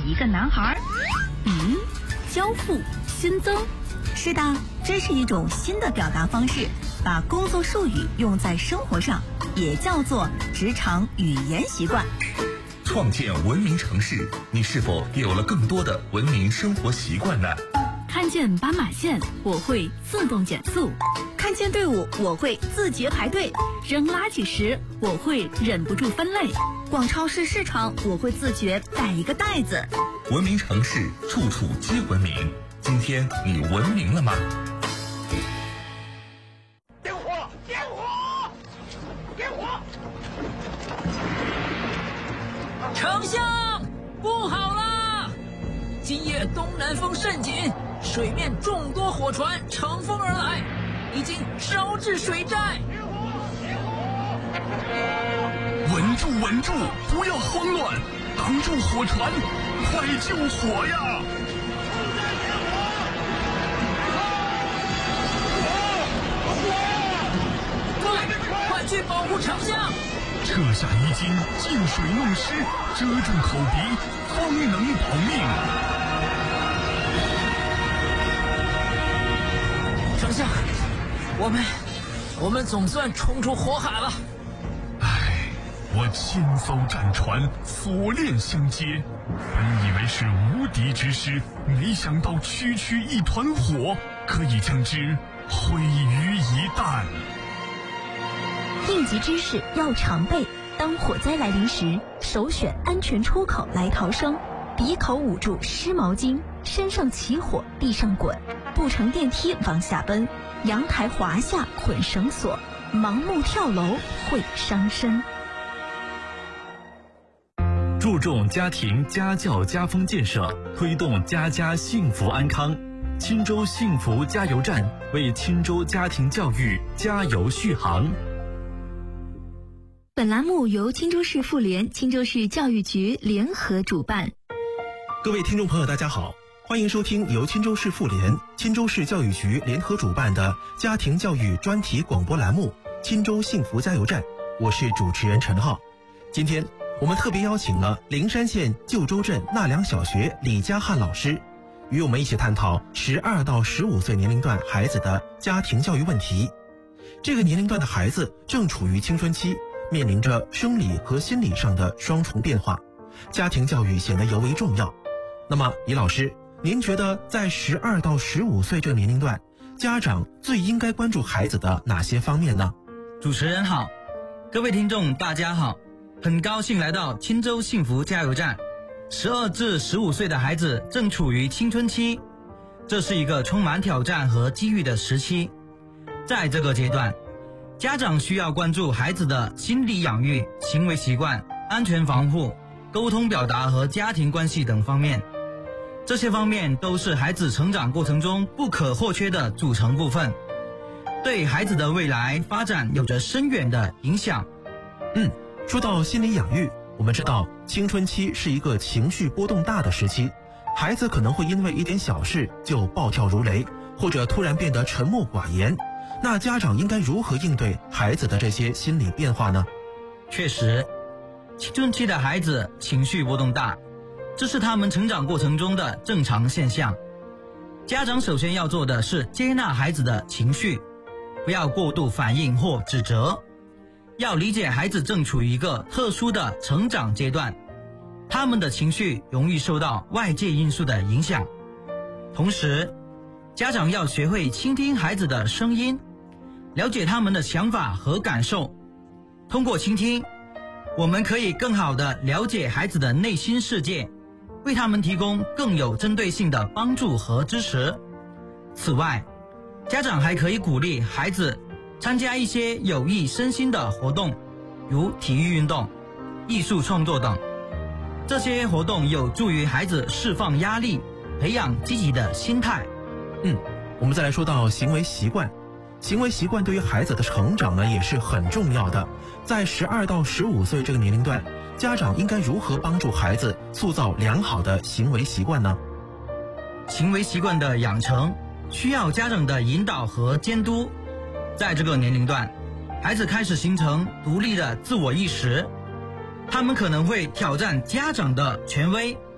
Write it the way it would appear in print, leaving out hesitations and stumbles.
一个男孩。交付新增。 是的，这是一种新的表达方式，把工作术语用在生活上，也叫做职场语言习惯。 创建文明城市，你是否有了更多的文明生活习惯呢？ 看见斑马线，我会自动减速； 看见队伍，我会自觉排队； 扔垃圾时，我会忍不住分类； 逛超市市场，我会自觉带一个袋子。 文明城市，处处皆文明。今天你文明了吗？ 点火！点火！点火！ 丞相，不好啦！今夜东南风甚紧，水面众多火船乘风而来，已经烧至水寨。 稳住，稳住，不要慌乱，挡住火船，快救火呀！ 快去保护丞相！ 撤下衣襟，进水弄湿，遮住口鼻，方能保命。 丞相，我们总算冲出火海了。 唉，我千艘战船锁链相接，本以为是无敌之师，没想到区区一团火，可以将之毁于一旦。 应急知识要常备，当火灾来临时，首选安全出口来逃生。鼻口捂住湿毛巾，身上起火地上滚，不乘电梯往下奔，阳台滑下捆绳索，盲目跳楼会伤身。 注重家庭家教家风建设，推动家家幸福安康。钦州幸福加油站为钦州家庭教育加油续航。 本栏目由钦州市妇联、钦州市教育局联合主办。 各位听众朋友大家好，欢迎收听由钦州市妇联、钦州市教育局联合主办的家庭教育专题广播栏目钦州幸福加油站，我是主持人陈浩。今天我们特别邀请了灵山县旧州镇纳良小学李家汉老师，与我们一起探讨12到15岁年龄段孩子的家庭教育问题。这个年龄段的孩子正处于青春期，面临着生理和心理上的双重变化，家庭教育显得尤为重要。那么李老师，您觉得在12到15岁这个年龄段，家长最应该关注孩子的哪些方面呢？ 主持人好，各位听众大家好，很高兴来到钦州幸福加油站。12至15岁的孩子正处于青春期，这是一个充满挑战和机遇的时期。在这个阶段，家长需要关注孩子的心理养育、行为习惯、安全防护、沟通表达和家庭关系等方面。这些方面都是孩子成长过程中不可或缺的组成部分，对孩子的未来发展有着深远的影响。 说到心理养育，我们知道青春期是一个情绪波动大的时期，孩子可能会因为一点小事就暴跳如雷，或者突然变得沉默寡言。那家长应该如何应对孩子的这些心理变化呢？ 确实，青春期的孩子情绪波动大，这是他们成长过程中的正常现象。家长首先要做的是接纳孩子的情绪，不要过度反应或指责，要理解孩子正处于一个特殊的成长阶段，他们的情绪容易受到外界因素的影响。同时，家长要学会倾听孩子的声音，了解他们的想法和感受。通过倾听，我们可以更好地了解孩子的内心世界，为他们提供更有针对性的帮助和支持。此外，家长还可以鼓励孩子参加一些有益身心的活动，如体育运动、艺术创作等。这些活动有助于孩子释放压力，培养积极的心态。 我们再来说到行为习惯。行为习惯对于孩子的成长呢也是很重要的。在12到15岁这个年龄段，家长应该如何帮助孩子塑造良好的行为习惯呢？ 行为习惯的养成需要家长的引导和监督。在这个年龄段，孩子开始形成独立的自我意识，他们可能会挑战家长的权威，